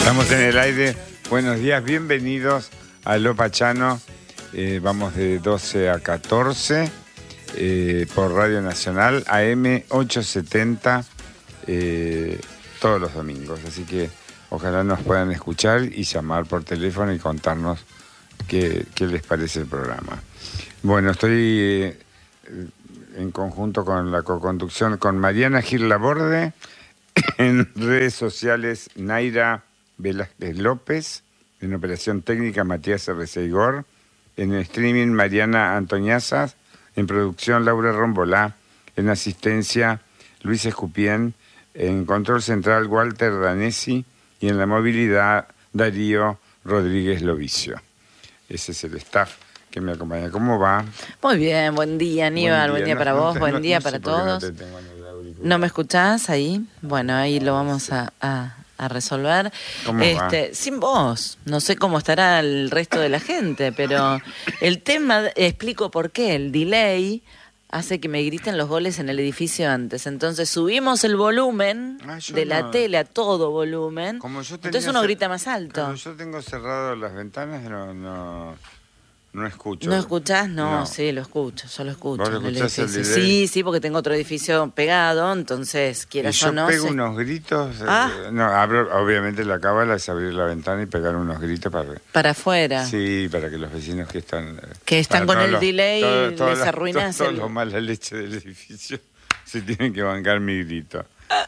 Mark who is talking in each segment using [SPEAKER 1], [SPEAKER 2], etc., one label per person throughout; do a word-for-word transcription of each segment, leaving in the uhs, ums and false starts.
[SPEAKER 1] Estamos en el aire. Buenos días, bienvenidos a Lo Pachano. Eh, vamos de doce a catorce eh, por Radio Nacional, A M ochocientos setenta, eh, todos los domingos. Así que ojalá nos puedan escuchar y llamar por teléfono y contarnos qué, qué les parece el programa. Bueno, estoy eh, en conjunto con la coconducción con Mariana Gil Laborde, en redes sociales Naira Velázquez López, en operación técnica Matías R C Igor, en el streaming Mariana Antoñazas, en producción Laura Rombolá, en asistencia Luis Escupien, en control central Walter Danesi y en la movilidad Darío Rodríguez Lovicio. Ese es el staff que me acompaña. ¿Cómo va?
[SPEAKER 2] Muy bien, buen día Aníbal, buen día, buen día no, para
[SPEAKER 1] no,
[SPEAKER 2] vos,
[SPEAKER 1] no,
[SPEAKER 2] buen
[SPEAKER 1] no,
[SPEAKER 2] día
[SPEAKER 1] no
[SPEAKER 2] para
[SPEAKER 1] sé
[SPEAKER 2] todos.
[SPEAKER 1] No, te tengo en el auricular.
[SPEAKER 2] ¿No me escuchás ahí? Bueno, ahí lo vamos a, a, a resolver.
[SPEAKER 1] ¿Cómo
[SPEAKER 2] este,
[SPEAKER 1] va?
[SPEAKER 2] Sin vos, no sé cómo estará el resto de la gente, pero el tema, explico por qué, el delay hace que me griten los goles en el edificio antes. Entonces subimos el volumen
[SPEAKER 1] ah,
[SPEAKER 2] de
[SPEAKER 1] no.
[SPEAKER 2] la tele a todo volumen,
[SPEAKER 1] Como yo
[SPEAKER 2] entonces uno
[SPEAKER 1] cer-
[SPEAKER 2] grita más alto.
[SPEAKER 1] Como yo tengo cerrado las ventanas, no, no, no escucho.
[SPEAKER 2] ¿No escuchás? No,
[SPEAKER 1] No.
[SPEAKER 2] sí, lo escucho, yo lo escucho.
[SPEAKER 1] ¿Vos lo
[SPEAKER 2] en el
[SPEAKER 1] escuchás el
[SPEAKER 2] edificio.
[SPEAKER 1] delay?
[SPEAKER 2] Sí, sí, porque tengo otro edificio pegado, entonces
[SPEAKER 1] Y
[SPEAKER 2] quieras
[SPEAKER 1] yo
[SPEAKER 2] o no.
[SPEAKER 1] pego
[SPEAKER 2] se-
[SPEAKER 1] unos gritos.
[SPEAKER 2] Ah.
[SPEAKER 1] eh, no, abro, obviamente la cábala es abrir la ventana y pegar unos gritos para...
[SPEAKER 2] Para afuera.
[SPEAKER 1] Sí, para que los vecinos que están... eh,
[SPEAKER 2] Que están
[SPEAKER 1] para
[SPEAKER 2] con
[SPEAKER 1] todos
[SPEAKER 2] el
[SPEAKER 1] los-
[SPEAKER 2] delay,
[SPEAKER 1] todo- todas
[SPEAKER 2] les
[SPEAKER 1] las-
[SPEAKER 2] arruinas
[SPEAKER 1] Todos
[SPEAKER 2] el-
[SPEAKER 1] los mala leche del edificio se tienen que bancar mi grito.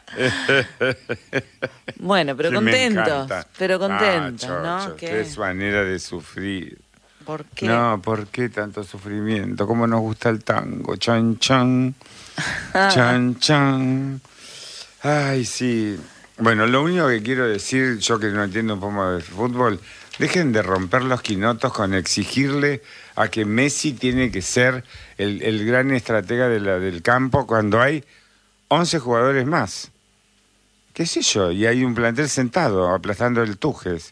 [SPEAKER 2] Bueno, pero
[SPEAKER 1] Que me
[SPEAKER 2] contentos.
[SPEAKER 1] encanta.
[SPEAKER 2] Pero contentos,
[SPEAKER 1] Ah,
[SPEAKER 2] ¿no?
[SPEAKER 1] chocho,
[SPEAKER 2] ¿Qué?
[SPEAKER 1] es manera de sufrir.
[SPEAKER 2] ¿Por qué?
[SPEAKER 1] No, ¿por qué tanto sufrimiento? ¿Cómo nos gusta el tango? Chan, chan, chan, chan. Ay, sí. Bueno, lo único que quiero decir, yo que no entiendo un poco de fútbol, dejen de romper los quinotos con exigirle a que Messi tiene que ser el, el gran estratega de la, del campo cuando hay once jugadores más. ¿Qué sé yo? Y hay un plantel sentado aplastando el Tujes.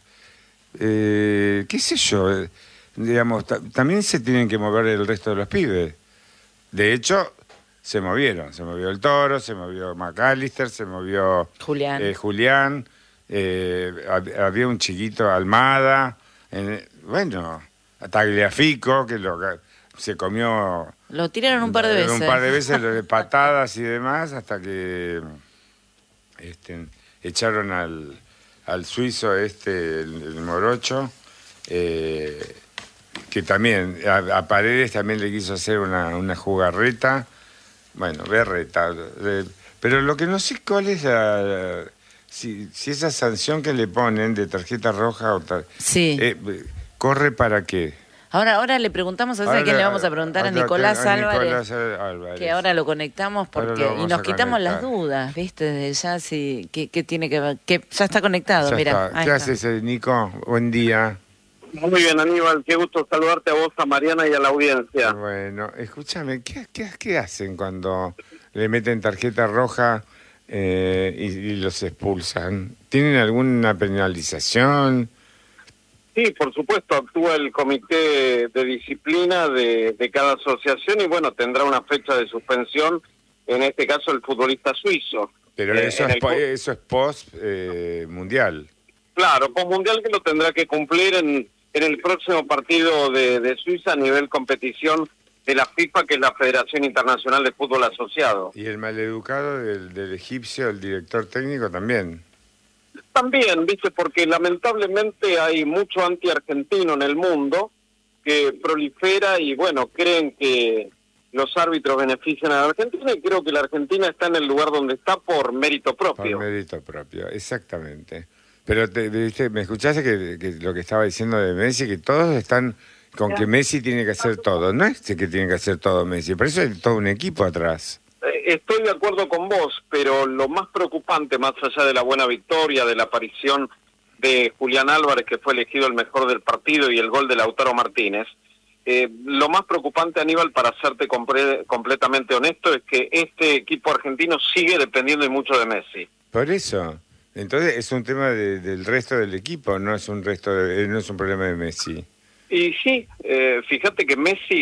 [SPEAKER 1] Eh, ¿Qué sé yo? Eh, digamos, ta- también se tienen que mover el resto de los pibes. De hecho, se movieron. Se movió el Toro, se movió McAllister, se movió
[SPEAKER 2] Julián.
[SPEAKER 1] eh, Julián, eh, hab- había un chiquito Almada, eh, bueno, Tagliafico, que lo, se comió
[SPEAKER 2] Lo tiraron un par de veces.
[SPEAKER 1] un par de veces lo de patadas y demás, hasta que este, echaron al, al suizo este, el, el morocho, eh, que también, a, a Paredes también le quiso hacer una, una jugarreta, bueno, berreta, eh, pero lo que no sé cuál es la, si, si esa sanción que le ponen de tarjeta roja o tal,
[SPEAKER 2] Sí.
[SPEAKER 1] eh, ¿corre para qué?
[SPEAKER 2] Ahora, ahora le preguntamos, ¿sabes a quién le vamos a preguntar? A
[SPEAKER 1] Ahora-
[SPEAKER 2] Nicolás
[SPEAKER 1] a
[SPEAKER 2] Álvarez.
[SPEAKER 1] Nicolás Álvarez.
[SPEAKER 2] Que ahora lo conectamos
[SPEAKER 1] Ahora
[SPEAKER 2] porque
[SPEAKER 1] lo vamos
[SPEAKER 2] y nos
[SPEAKER 1] a
[SPEAKER 2] quitamos las
[SPEAKER 1] conectar.
[SPEAKER 2] dudas, ¿viste? Desde ya, si, ¿qué, qué tiene que ver? Que ya está conectado,
[SPEAKER 1] Ya
[SPEAKER 2] mira.
[SPEAKER 1] está.
[SPEAKER 2] ahí
[SPEAKER 1] ¿Qué
[SPEAKER 2] está.
[SPEAKER 1] haces, eh, Nico? Buen día.
[SPEAKER 3] Muy bien, Aníbal, qué gusto saludarte a vos, a Mariana y a la audiencia.
[SPEAKER 1] Bueno, escúchame, ¿qué, qué, qué hacen cuando le meten tarjeta roja eh, y, y los expulsan? ¿Tienen alguna penalización?
[SPEAKER 3] Sí, por supuesto, actúa el comité de disciplina de, de cada asociación y bueno, tendrá una fecha de suspensión, en este caso el futbolista suizo.
[SPEAKER 1] Pero
[SPEAKER 3] Eh,
[SPEAKER 1] eso,
[SPEAKER 3] en
[SPEAKER 1] es,
[SPEAKER 3] el
[SPEAKER 1] po-
[SPEAKER 3] fu-
[SPEAKER 1] eso es post eh, mundial.
[SPEAKER 3] Claro, postmundial que lo tendrá que cumplir en, en el próximo partido de, de Suiza a nivel competición de la FIFA, que es la Federación Internacional de Fútbol Asociado.
[SPEAKER 1] Y el maleducado del, del egipcio, el director técnico, también.
[SPEAKER 3] También, viste, porque lamentablemente hay mucho anti-argentino en el mundo que prolifera y, bueno, creen que los árbitros benefician a la Argentina y creo que la Argentina está en el lugar donde está por mérito propio.
[SPEAKER 1] Por mérito propio, exactamente. Pero te, te- viste, me escuchaste que, que lo que estaba diciendo de Messi, que todos están con que Messi tiene que hacer todo. No es que tiene que hacer todo Messi, por eso hay todo un equipo atrás.
[SPEAKER 3] Eh, Estoy de acuerdo con vos, pero lo más preocupante, más allá de la buena victoria, de la aparición de Julián Álvarez, que fue elegido el mejor del partido, y el gol de Lautaro Martínez, eh, lo más preocupante, Aníbal, para serte compre- completamente honesto, es que este equipo argentino sigue dependiendo y mucho de Messi.
[SPEAKER 1] Por eso. Entonces es un tema de- del resto del equipo, no es un resto de- no es un problema de Messi.
[SPEAKER 3] Y sí, eh, fíjate que Messi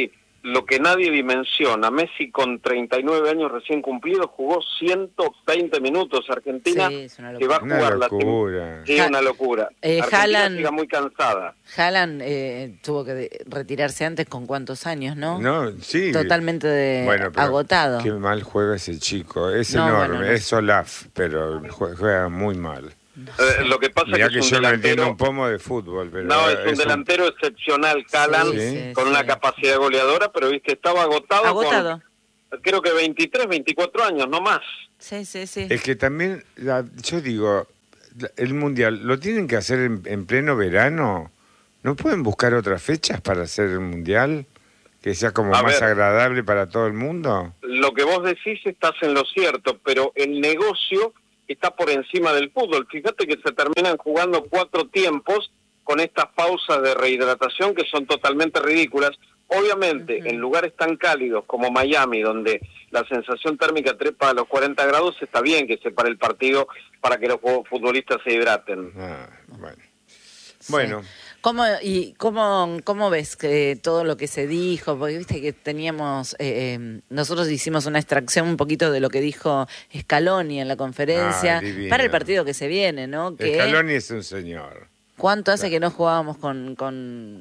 [SPEAKER 3] lo que nadie dimensiona. Messi con treinta y nueve años recién cumplidos jugó ciento veinte minutos. Argentina
[SPEAKER 2] Sí, es una
[SPEAKER 3] que va a
[SPEAKER 1] Una
[SPEAKER 3] jugar
[SPEAKER 1] locura.
[SPEAKER 3] la sí, una locura.
[SPEAKER 2] Eh,
[SPEAKER 3] Argentina
[SPEAKER 2] Haaland-
[SPEAKER 3] siga muy cansada.
[SPEAKER 2] Haaland eh, tuvo que de- retirarse antes con cuántos años, ¿no?
[SPEAKER 1] No, sí.
[SPEAKER 2] Totalmente de-
[SPEAKER 1] Bueno, pero
[SPEAKER 2] agotado.
[SPEAKER 1] Qué mal juega ese chico. Es
[SPEAKER 2] No,
[SPEAKER 1] enorme,
[SPEAKER 2] bueno, no.
[SPEAKER 1] es Olaf, pero jue- juega muy mal.
[SPEAKER 3] Eh, lo que pasa
[SPEAKER 1] Mirá
[SPEAKER 3] que
[SPEAKER 1] que
[SPEAKER 3] es un
[SPEAKER 1] yo no entiendo
[SPEAKER 3] delantero...
[SPEAKER 1] un pomo de fútbol, pero
[SPEAKER 3] No, es un
[SPEAKER 1] es
[SPEAKER 3] delantero excepcional, Haaland,
[SPEAKER 2] Sí,
[SPEAKER 1] sí,
[SPEAKER 3] con
[SPEAKER 2] sí.
[SPEAKER 3] una capacidad goleadora, pero viste, estaba agotado,
[SPEAKER 2] Agotado.
[SPEAKER 3] con creo que veintitrés, veinticuatro años, no más.
[SPEAKER 2] Sí, sí, sí.
[SPEAKER 1] Es que también, la- yo digo, la- el Mundial, ¿lo tienen que hacer en, en pleno verano? ¿No pueden buscar otras fechas para hacer el Mundial? Que sea como
[SPEAKER 3] A
[SPEAKER 1] más
[SPEAKER 3] ver.
[SPEAKER 1] agradable para todo el mundo.
[SPEAKER 3] Lo que vos decís estás en lo cierto, pero el negocio está por encima del fútbol. Fíjate que se terminan jugando cuatro tiempos con estas pausas de rehidratación que son totalmente ridículas. Obviamente,
[SPEAKER 2] Ujú.
[SPEAKER 3] en lugares tan cálidos como Miami, donde la sensación térmica trepa a los cuarenta grados, está bien que se pare el partido para que los futbolistas se hidraten.
[SPEAKER 1] Ah, bueno.
[SPEAKER 2] Sí.
[SPEAKER 1] Bueno,
[SPEAKER 2] ¿Cómo, y cómo, cómo ves que todo lo que se dijo? Porque viste que teníamos, eh, eh, nosotros hicimos una extracción un poquito de lo que dijo Scaloni en la conferencia
[SPEAKER 1] Ah, divino.
[SPEAKER 2] para el partido que se viene, ¿no? Que
[SPEAKER 1] Scaloni es un señor.
[SPEAKER 2] ¿cuánto hace
[SPEAKER 1] Claro.
[SPEAKER 2] que no jugábamos con con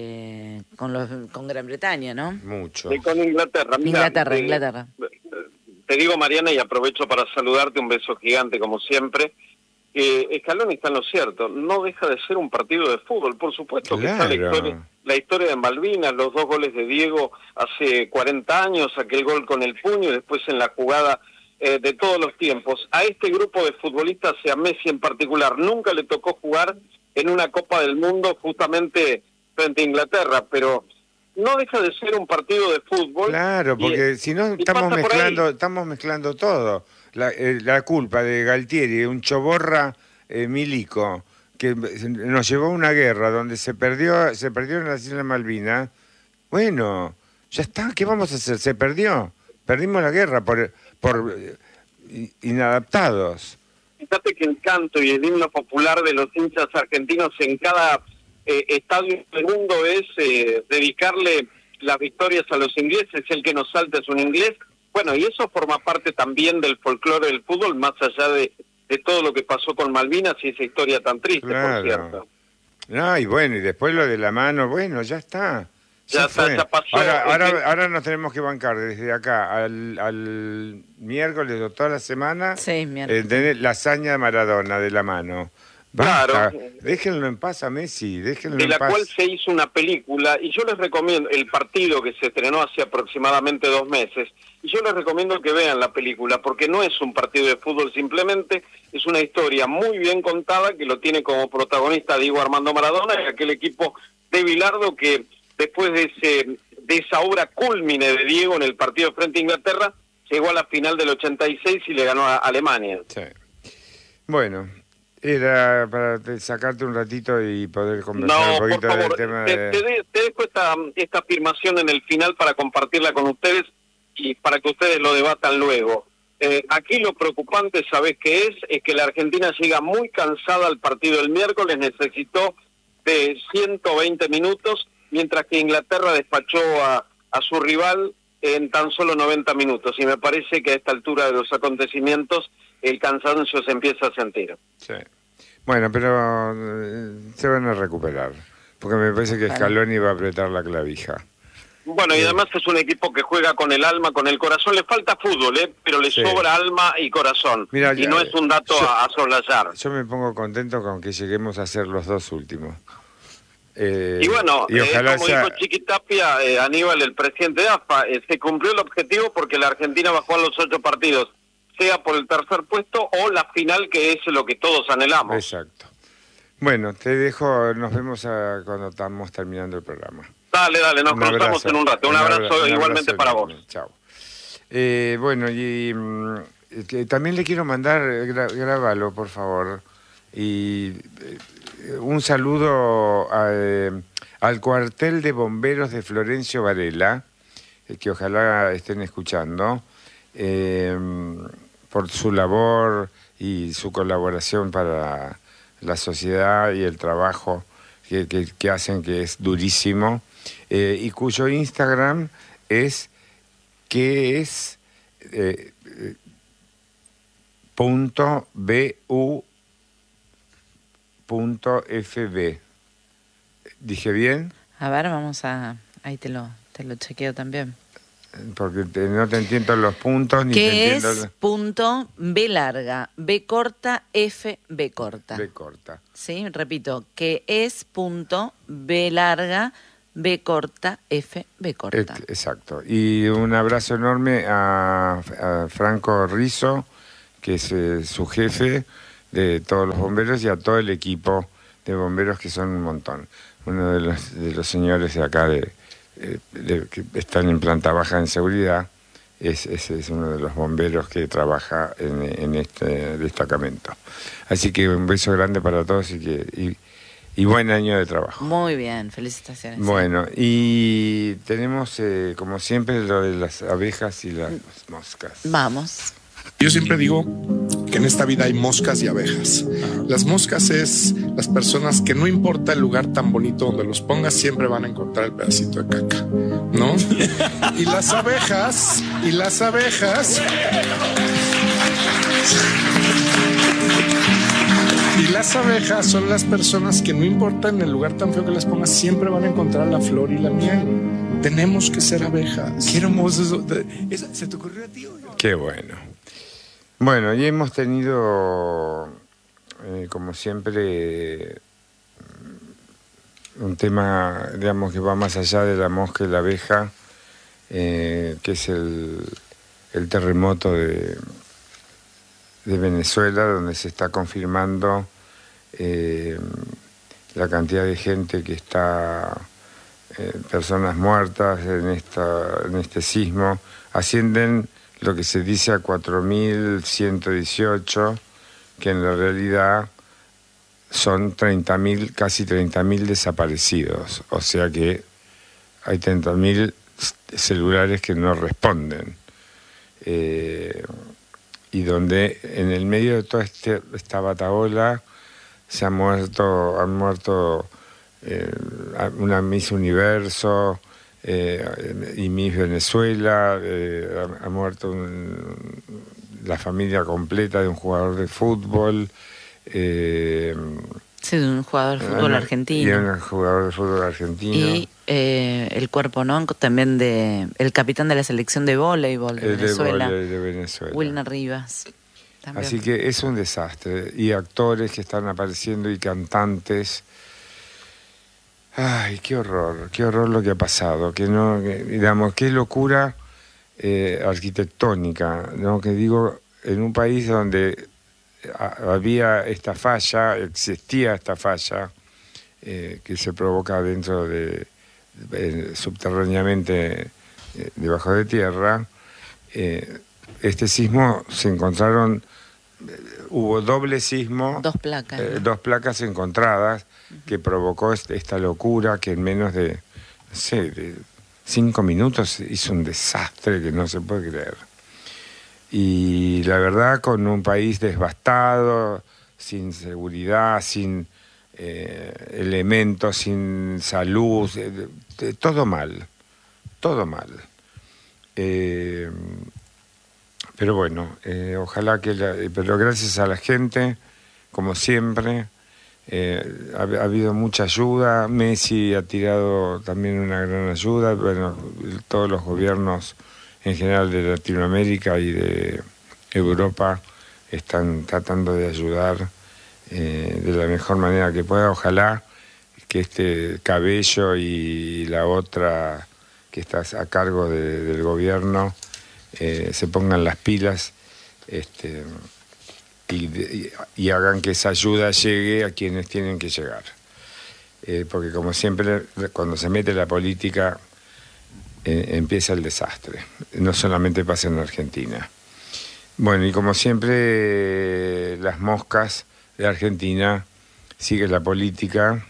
[SPEAKER 2] eh, con, los, con Gran Bretaña, no?
[SPEAKER 1] Mucho.
[SPEAKER 3] Y con Inglaterra. Mirá,
[SPEAKER 2] Inglaterra,
[SPEAKER 3] eh,
[SPEAKER 2] Inglaterra.
[SPEAKER 3] Te digo, Mariana, y aprovecho para saludarte, un beso gigante como siempre. Eh, Scaloni está en lo cierto, no deja de ser un partido de fútbol, por supuesto que está la
[SPEAKER 1] Claro.
[SPEAKER 3] historia, la historia de Malvinas, los dos goles de Diego hace cuarenta años, aquel gol con el puño y después en la jugada eh, de todos los tiempos. A este grupo de futbolistas, y a Messi en particular, nunca le tocó jugar en una Copa del Mundo justamente frente a Inglaterra, pero no deja de ser un partido de fútbol.
[SPEAKER 1] Claro,
[SPEAKER 3] y-
[SPEAKER 1] porque si no
[SPEAKER 3] y
[SPEAKER 1] estamos
[SPEAKER 3] pasa por ahí.
[SPEAKER 1] mezclando, estamos mezclando todo. La, eh, la culpa de Galtieri, un choborra eh, milico, que nos llevó a una guerra donde se perdió, se perdieron las Islas Malvinas. Bueno, ya está, ¿qué vamos a hacer? Se perdió. Perdimos la guerra por, por eh, inadaptados.
[SPEAKER 3] Fíjate que el canto y el himno popular de los hinchas argentinos en cada eh, estadio del mundo es eh, dedicarle las victorias a los ingleses, el que nos salta es un inglés. Bueno, y eso forma parte también del folclore del fútbol, más allá de, de todo lo que pasó con Malvinas y esa historia tan triste,
[SPEAKER 1] Claro.
[SPEAKER 3] por cierto.
[SPEAKER 1] No, y bueno, y después lo de la mano, bueno, ya está.
[SPEAKER 3] Ya está,
[SPEAKER 1] fue.
[SPEAKER 3] ya pasó.
[SPEAKER 1] Ahora,
[SPEAKER 3] Es
[SPEAKER 1] ahora,
[SPEAKER 3] que-
[SPEAKER 1] ahora nos tenemos que bancar desde acá al, al miércoles de toda la semana.
[SPEAKER 2] Sí, miércoles.
[SPEAKER 1] Eh, tener la hazaña de Maradona de la mano.
[SPEAKER 3] Claro.
[SPEAKER 1] Basta, déjenlo en paz a Messi, déjenlo
[SPEAKER 3] de
[SPEAKER 1] en
[SPEAKER 3] la
[SPEAKER 1] paz.
[SPEAKER 3] cual se hizo una película, y yo les recomiendo, el partido que se estrenó hace aproximadamente dos meses, y yo les recomiendo que vean la película, porque no es un partido de fútbol simplemente, es una historia muy bien contada, que lo tiene como protagonista Diego Armando Maradona, y aquel equipo de Bilardo que después de, ese, de esa obra cúlmine de Diego en el partido frente a Inglaterra, llegó a la final del ochenta y seis y le ganó a Alemania.
[SPEAKER 1] Sí. Bueno, era para te- sacarte un ratito y poder conversar
[SPEAKER 3] No,
[SPEAKER 1] un
[SPEAKER 3] por
[SPEAKER 1] poquito
[SPEAKER 3] favor,
[SPEAKER 1] del tema
[SPEAKER 3] te,
[SPEAKER 1] de...
[SPEAKER 3] te de- te dejo esta, esta afirmación en el final para compartirla con ustedes y para que ustedes lo debatan luego. Eh, aquí lo preocupante, ¿sabés qué es? Es que la Argentina llega muy cansada al partido del miércoles, necesitó de ciento veinte minutos, mientras que Inglaterra despachó a, a su rival en tan solo noventa minutos. Y me parece que a esta altura de los acontecimientos el cansancio se empieza a sentir.
[SPEAKER 1] Sí. Bueno, pero eh, se van a recuperar, porque me parece que
[SPEAKER 2] Ojalá.
[SPEAKER 1] Scaloni va a apretar la clavija.
[SPEAKER 3] Bueno, y además es un equipo que juega con el alma, con el corazón. Le falta fútbol, ¿eh? Pero le
[SPEAKER 1] Sí.
[SPEAKER 3] sobra alma y corazón.
[SPEAKER 1] Mira,
[SPEAKER 3] y
[SPEAKER 1] ya-
[SPEAKER 3] no es un dato
[SPEAKER 1] yo-
[SPEAKER 3] a, a soslayar.
[SPEAKER 1] Yo me pongo contento con que lleguemos a ser los dos últimos. Eh,
[SPEAKER 3] Y bueno,
[SPEAKER 1] y
[SPEAKER 3] eh,
[SPEAKER 1] ojalá
[SPEAKER 3] como
[SPEAKER 1] sea...
[SPEAKER 3] dijo Chiquitapia, eh, Aníbal, el presidente de A F A, eh, se cumplió el objetivo porque la Argentina va a jugar los ocho partidos, sea por el tercer puesto o la final, que es lo que todos anhelamos.
[SPEAKER 1] Exacto. Bueno, te dejo, nos vemos a- cuando estamos terminando el programa.
[SPEAKER 3] Dale, dale, nos
[SPEAKER 1] Un
[SPEAKER 3] cruzamos
[SPEAKER 1] abrazo.
[SPEAKER 3] en un rato. Un, abrazo
[SPEAKER 1] abra- un
[SPEAKER 3] igualmente
[SPEAKER 1] abrazo
[SPEAKER 3] para vos.
[SPEAKER 1] enorme. Chao. Eh, bueno, y mm, que también le quiero mandar, eh, gra- grábalo, por favor, y eh, un saludo a, eh, al cuartel de bomberos de Florencio Varela, eh, que ojalá estén escuchando, eh, por su labor y su colaboración para la sociedad y el trabajo que, que- que hacen, que es durísimo, eh, y cuyo Instagram es qué es eh, punto bu punto fb. ¿Dije bien?
[SPEAKER 2] A ver, vamos a... Ahí te lo, te lo chequeo también.
[SPEAKER 1] Porque te, no te entiendo los puntos ni te
[SPEAKER 2] ¿Qué
[SPEAKER 1] entiendo...
[SPEAKER 2] es punto B larga, B corta, F, B corta?
[SPEAKER 1] B corta.
[SPEAKER 2] Sí, repito, ¿qué es punto B larga, B corta, F, B corta?
[SPEAKER 1] Et, exacto. Y un abrazo enorme a, a Franco Rizzo, que es eh, su jefe de todos los bomberos, y a todo el equipo de bomberos, que son un montón. Uno de los, de los señores de acá de, de, de, que están en planta baja en seguridad es, es, es uno de los bomberos que trabaja en, en este destacamento. Así que un beso grande para todos y que y, y buen año de trabajo.
[SPEAKER 2] Muy bien, felicitaciones.
[SPEAKER 1] Bueno, y tenemos eh, como siempre lo de las abejas y las moscas.
[SPEAKER 2] Vamos.
[SPEAKER 4] Yo siempre digo que en esta vida hay moscas y abejas. Las moscas es las personas que no importa el lugar tan bonito donde los pongas, siempre van a encontrar el pedacito de caca, ¿no? Y las abejas, y las abejas... Y las abejas son las personas que no importa en el lugar tan feo que les pongas, siempre van a encontrar la flor y la miel. Tenemos que ser abejas.
[SPEAKER 5] Qué hermoso eso. ¿Eso se te ocurrió a ti o yo?
[SPEAKER 1] Qué bueno. Bueno, y hemos tenido, eh, como siempre, un tema, digamos, que va más allá de la mosca y la abeja, eh, que es el, el terremoto de, de Venezuela, donde se está confirmando eh, la cantidad de gente que está, eh, personas muertas en, esta, en este sismo. Ascienden lo que se dice a cuatro mil ciento dieciocho, que en la realidad son treinta mil, casi treinta mil desaparecidos. O sea que hay treinta mil celulares que no responden. Eh, y donde en el medio de toda este, esta batahola se ha muerto, han muerto eh, una Miss Universo, Eh, y Miss Venezuela, eh, ha, ha muerto un, la familia completa de un jugador de fútbol. Eh,
[SPEAKER 2] Sí, de un jugador de fútbol
[SPEAKER 1] una,
[SPEAKER 2] argentino.
[SPEAKER 1] Y un jugador de fútbol argentino.
[SPEAKER 2] Y eh, el cuerpo, ¿no? También de el capitán de la selección de voleibol de,
[SPEAKER 1] de
[SPEAKER 2] Venezuela,
[SPEAKER 1] vóley de Venezuela.
[SPEAKER 2] Wilner Rivas. También.
[SPEAKER 1] Así que es un desastre. Y actores que están apareciendo y cantantes. Ay, qué horror, qué horror lo que ha pasado, que no, que, digamos, qué locura eh, arquitectónica, ¿no? Que digo, en un país donde a, había esta falla, existía esta falla, eh, que se provoca dentro de, de subterráneamente eh, debajo de tierra, eh, este sismo se encontraron, hubo doble sismo,
[SPEAKER 2] dos placas,
[SPEAKER 1] eh,
[SPEAKER 2] ¿no?
[SPEAKER 1] dos placas encontradas, que provocó esta locura que en menos de, no sé, de cinco minutos hizo un desastre que no se puede creer. Y la verdad, con un país devastado, sin seguridad, sin eh, elementos, sin salud, eh, de, todo mal, todo mal. Eh, pero bueno, eh, ojalá que, la, pero gracias a la gente, como siempre. Eh, ha, ha habido mucha ayuda. Messi ha tirado también una gran ayuda. Bueno, todos los gobiernos en general de Latinoamérica y de Europa están tratando de ayudar eh, de la mejor manera que pueda. Ojalá que este Cabello y la otra que está a cargo de, del gobierno eh, se pongan las pilas. Este, Y, y, y hagan que esa ayuda llegue a quienes tienen que llegar. Eh, porque como siempre, cuando se mete la política, eh, empieza el desastre. No solamente pasa en Argentina. Bueno, y como siempre, eh, las moscas de Argentina, sigue la política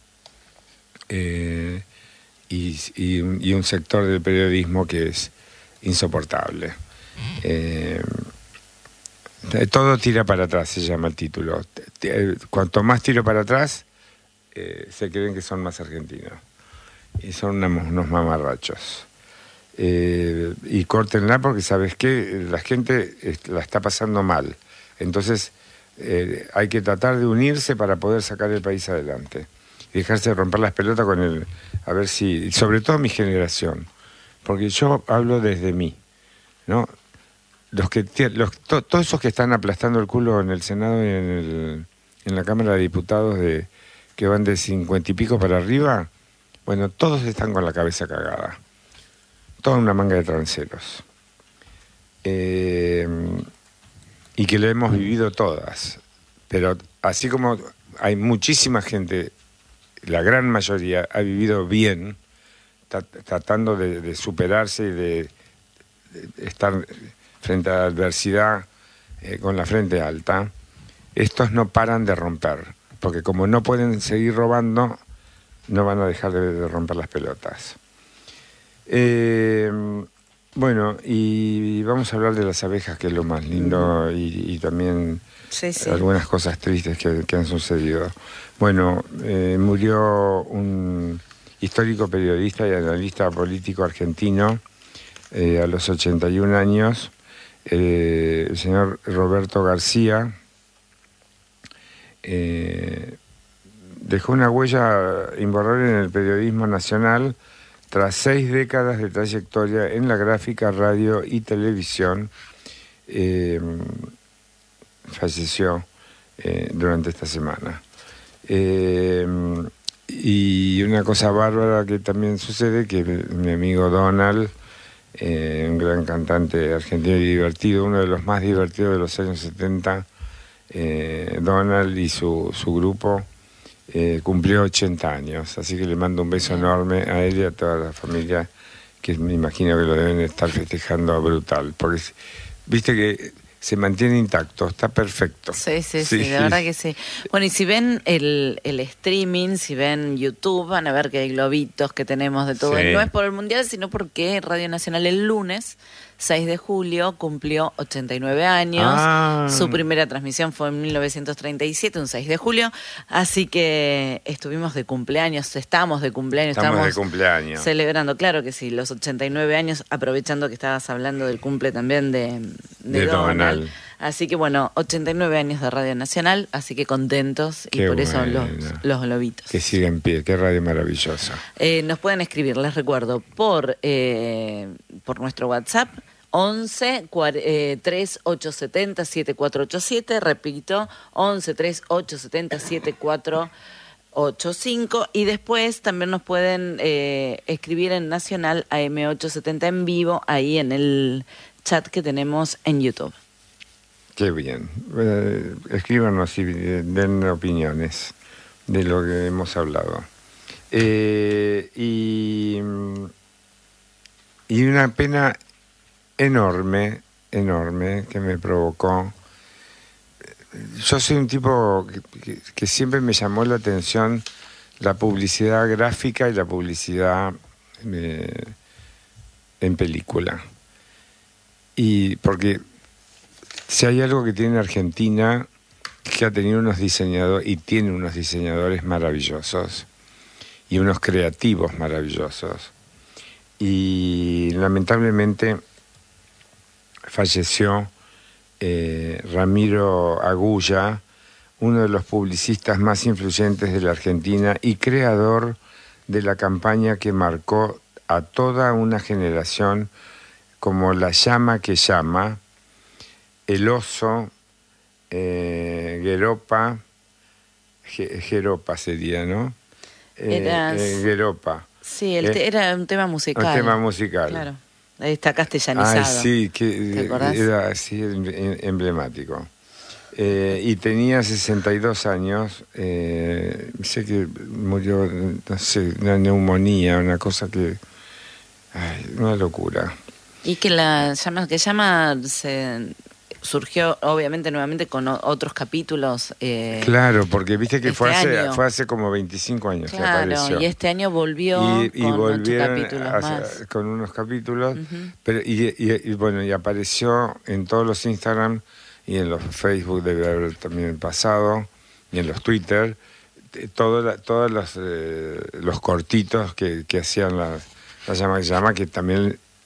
[SPEAKER 1] eh, y, y, y un sector del periodismo que es insoportable. Eh, Todo tira para atrás, se llama el título. Cuanto más tiro para atrás, eh, se creen que son más argentinos. Y son una, unos mamarrachos. eh, y córtenla porque, ¿sabes qué? La gente la está pasando mal. Entonces, eh, hay que tratar de unirse para poder sacar el país adelante. Y dejarse de romper las pelotas con el... A ver si... Sobre todo mi generación. Porque yo hablo desde mí, ¿no? Los que los, to, todos esos que están aplastando el culo en el Senado y en, el, en la Cámara de Diputados de, que van de cincuenta y pico para arriba, bueno, todos están con la cabeza cagada. Toda una manga de transeros. Eh, y que lo hemos vivido todas. Pero así como hay muchísima gente, la gran mayoría ha vivido bien, tratando de, de superarse y de, de estar frente a la adversidad eh, con la frente alta, estos no paran de romper, porque como no pueden seguir robando, no van a dejar de, de romper las pelotas. Eh, bueno, y vamos a hablar de las abejas, que es lo más lindo, y, y también sí, sí. algunas cosas tristes que, que han sucedido. Bueno, eh, murió un histórico periodista y analista político argentino eh, a los ochenta y un años, eh, el señor Roberto García. Eh, dejó una huella imborrable en el periodismo nacional tras seis décadas de trayectoria en la gráfica, radio y televisión. Eh, falleció eh, durante esta semana. Eh, Y una cosa bárbara que también sucede, que mi amigo Donald, eh, un gran cantante argentino y divertido, uno de los más divertidos de los años setenta, eh, Donald y su, su grupo, eh, cumplió ochenta años. Así que le mando un beso enorme a él y a toda la familia, que me imagino que lo deben estar festejando brutal. Porque, viste que... se mantiene intacto, está perfecto.
[SPEAKER 2] Sí, sí, sí, sí, de verdad que sí. Bueno, y si ven el, el streaming, si ven YouTube, van a ver que hay globitos que tenemos de todo. Sí. No es por el Mundial, sino porque Radio Nacional el lunes, seis de julio, cumplió ochenta y nueve años. Ah. Su primera transmisión fue en mil novecientos treinta y siete, un seis de julio. Así que estuvimos de cumpleaños, estamos de cumpleaños.
[SPEAKER 1] Estamos, estamos de cumpleaños.
[SPEAKER 2] Celebrando, claro que sí, los ochenta y nueve años, aprovechando que estabas hablando del cumple también de, de, de Donald. Donald. Así que bueno, ochenta y nueve años de Radio Nacional, así que contentos. Qué y por bueno. Eso los, los globitos.
[SPEAKER 1] Que siga en pie, qué radio maravillosa.
[SPEAKER 2] Eh, nos pueden escribir, les recuerdo, por, eh, por nuestro WhatsApp, once tres ocho siete cero siete cuatro ocho siete, repito, once tres ocho siete cero siete cuatro ocho cinco, y después también nos pueden eh, escribir en Nacional A M ochocientos setenta en vivo, ahí en el chat que tenemos en YouTube.
[SPEAKER 1] Qué bien. Eh, escríbanos y den opiniones de lo que hemos hablado. Eh, y, y una pena enorme, enorme, que me provocó. Yo soy un tipo que, que, que siempre me llamó la atención la publicidad gráfica y la publicidad eh, en película. Y porque si hay algo que tiene Argentina, que ha tenido unos diseñadores, y tiene unos diseñadores maravillosos, y unos creativos maravillosos. Y lamentablemente falleció eh, Ramiro Agulla, uno de los publicistas más influyentes de la Argentina y creador de la campaña que marcó a toda una generación, como La llama que llama, El oso, eh, Gueropa, Jeropa sería, ¿no? Eh,
[SPEAKER 2] Eras...
[SPEAKER 1] eh, Gueropa.
[SPEAKER 2] Sí, el te, eh, era un tema musical.
[SPEAKER 1] Un tema musical.
[SPEAKER 2] Claro. Está castellanizado.
[SPEAKER 1] Ay, sí, que
[SPEAKER 2] ¿te acordás?
[SPEAKER 1] Era así emblemático. Eh, y tenía sesenta y dos años, eh, sé que murió, no sé, una neumonía, una cosa que... Ay, una locura.
[SPEAKER 2] Y que la llama, que llama se surgió obviamente nuevamente con o, otros capítulos. Eh,
[SPEAKER 1] claro, porque viste que
[SPEAKER 2] este
[SPEAKER 1] fue hace
[SPEAKER 2] año.
[SPEAKER 1] fue hace como veinticinco años
[SPEAKER 2] claro,
[SPEAKER 1] que apareció.
[SPEAKER 2] Y este año volvió
[SPEAKER 1] y, y
[SPEAKER 2] con ocho
[SPEAKER 1] capítulos
[SPEAKER 2] capítulos más.
[SPEAKER 1] Con unos capítulos,
[SPEAKER 2] uh-huh.
[SPEAKER 1] pero y, y, y bueno, y apareció en todos los Instagram y en los Facebook, debe haber también pasado, y en los Twitter, todos la, todos los, eh, los cortitos que, que hacían la, la llama que llama, que también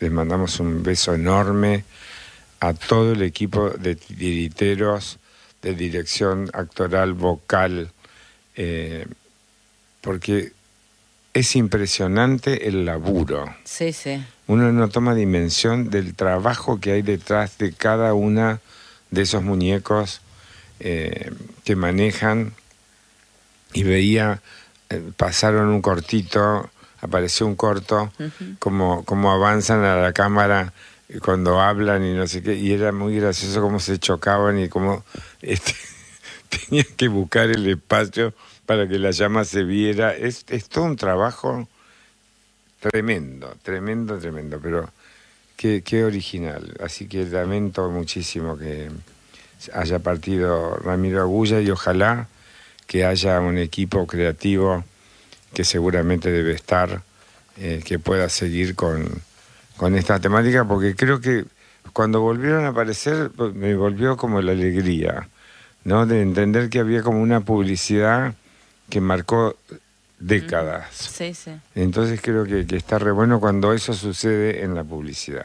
[SPEAKER 1] les mandamos un beso enorme a todo el equipo de titiriteros, de dirección actoral, vocal, eh, porque es impresionante el laburo.
[SPEAKER 2] Sí, sí.
[SPEAKER 1] Uno no toma dimensión del trabajo que hay detrás de cada una de esos muñecos eh, que manejan. Y veía, eh, pasaron un cortito, apareció un corto, uh-huh. como, como avanzan a la cámara cuando hablan y no sé qué, y era muy gracioso cómo se chocaban y cómo este, tenían que buscar el espacio para que la llama se viera. Es, es todo un trabajo tremendo, tremendo, tremendo, pero qué, qué original. Así que lamento muchísimo que haya partido Ramiro Agulla y ojalá que haya un equipo creativo que seguramente debe estar, eh, que pueda seguir con, con esta temática, porque creo que cuando volvieron a aparecer me volvió como la alegría, ¿no? De entender que había como una publicidad que marcó décadas.
[SPEAKER 2] Sí, sí.
[SPEAKER 1] Entonces creo que, que está re bueno cuando eso sucede en la publicidad.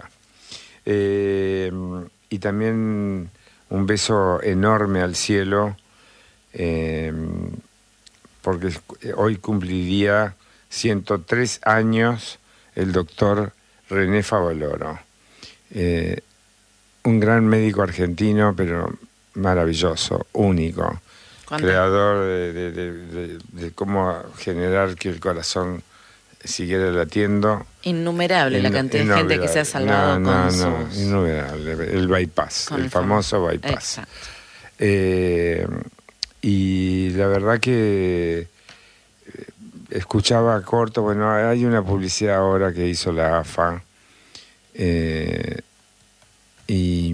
[SPEAKER 1] Eh, y también un beso enorme al cielo, eh, porque hoy cumpliría ciento tres años el doctor René Favaloro, eh, un gran médico argentino, pero maravilloso, único, creador de, de, de, de, de cómo generar que el corazón siguiera latiendo.
[SPEAKER 2] Innumerable In, la cantidad de gente que se ha salvado
[SPEAKER 1] no, no,
[SPEAKER 2] con
[SPEAKER 1] no,
[SPEAKER 2] sus...
[SPEAKER 1] innumerable, el bypass, el, el famoso fam... bypass. Eh, y la verdad que escuchaba corto, bueno, hay una publicidad ahora que hizo la A F A, eh, y,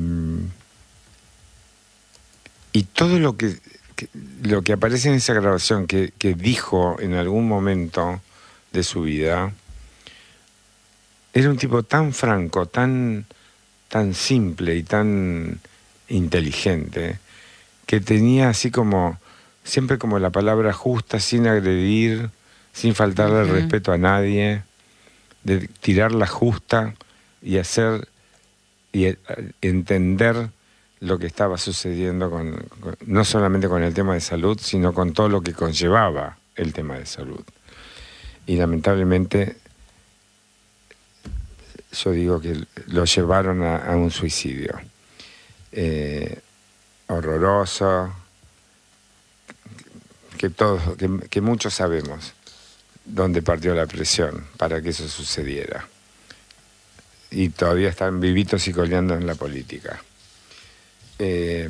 [SPEAKER 1] y todo lo que, que lo que aparece en esa grabación que, que dijo en algún momento de su vida, era un tipo tan franco, tan, tan simple y tan inteligente, que tenía así como, siempre como la palabra justa, sin agredir, sin faltarle uh-huh. el respeto a nadie, de tirar la justa y hacer y entender lo que estaba sucediendo con, con, no solamente con el tema de salud, sino con todo lo que conllevaba el tema de salud. Y lamentablemente yo digo que lo llevaron a, a un suicidio. Eh, horroroso, que todos, que, que muchos sabemos dónde partió la presión para que eso sucediera. Y todavía están vivitos y coleando en la política. Eh,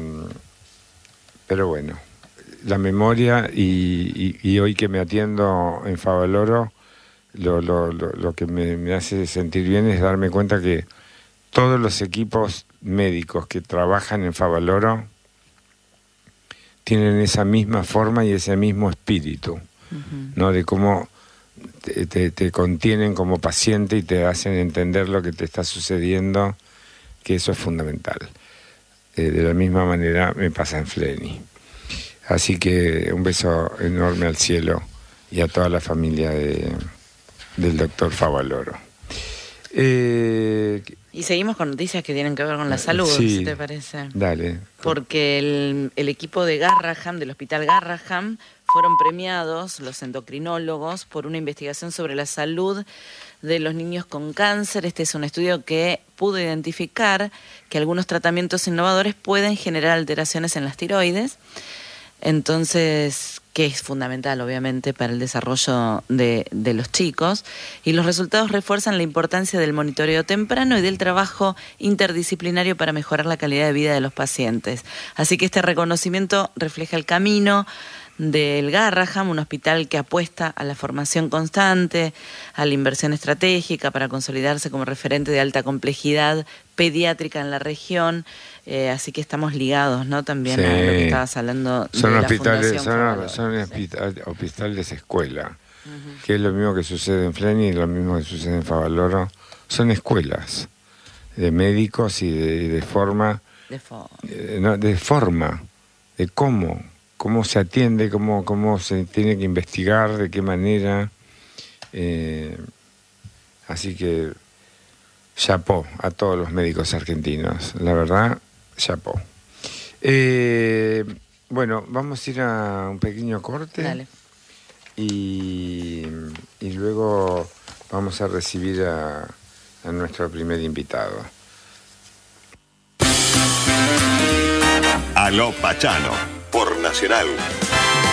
[SPEAKER 1] pero bueno, la memoria y, y, y hoy que me atiendo en Favaloro, lo, lo, lo, lo que me, me hace sentir bien es darme cuenta que todos los equipos médicos que trabajan en Favaloro tienen esa misma forma y ese mismo espíritu, uh-huh. ¿no? De cómo te, te, te contienen como paciente y te hacen entender lo que te está sucediendo, que eso es fundamental. Eh, de la misma manera me pasa en Fleni. Así que un beso enorme al cielo y a toda la familia de, del doctor Favaloro. Eh,
[SPEAKER 2] y seguimos con noticias que tienen que ver con la salud,
[SPEAKER 1] sí,
[SPEAKER 2] si te parece.
[SPEAKER 1] Dale.
[SPEAKER 2] Porque el, el equipo de Garraham, del Hospital Garraham, fueron premiados, los endocrinólogos, por una investigación sobre la salud de los niños con cáncer. Este es un estudio que pudo identificar que algunos tratamientos innovadores pueden generar alteraciones en las tiroides. Entonces, que es fundamental, obviamente, para el desarrollo de, de los chicos. Y los resultados refuerzan la importancia del monitoreo temprano y del trabajo interdisciplinario para mejorar la calidad de vida de los pacientes. Así que este reconocimiento refleja el camino del Garraham, un hospital que apuesta a la formación constante, a la inversión estratégica para consolidarse como referente de alta complejidad pediátrica en la región. Eh, así que estamos ligados, ¿no? También sí. a lo que estabas hablando
[SPEAKER 1] son
[SPEAKER 2] de
[SPEAKER 1] hospitales,
[SPEAKER 2] la
[SPEAKER 1] son, son hospital, hospitales escuela, uh-huh. que es lo mismo que sucede en Fleni y lo mismo que sucede en Favaloro. Son escuelas de médicos y de, de forma,
[SPEAKER 2] de, for-
[SPEAKER 1] eh, no, de forma, de cómo, cómo se atiende, cómo, cómo se tiene que investigar, de qué manera. Eh, así que chapó a todos los médicos argentinos. La verdad, chapó. Eh, bueno, vamos a ir a un pequeño corte.
[SPEAKER 2] Dale.
[SPEAKER 1] Y, y luego vamos a recibir a, a nuestro primer invitado.
[SPEAKER 6] Aló Pachano, por Nacional.